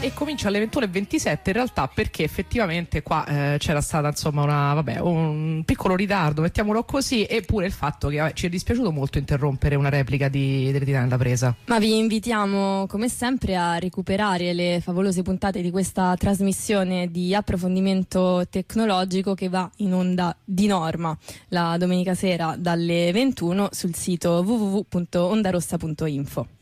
e comincia alle 21:27 in realtà, perché effettivamente qua c'era stata insomma un piccolo ritardo, mettiamolo così, e pure il fatto che ci è dispiaciuto molto interrompere una replica di Retina nella presa. Ma vi invitiamo come sempre a recuperare le favolose puntate di questa trasmissione di approfondimento tecnologico che va in onda di norma la domenica sera dalle 21 sul sito www.ondarossa.info.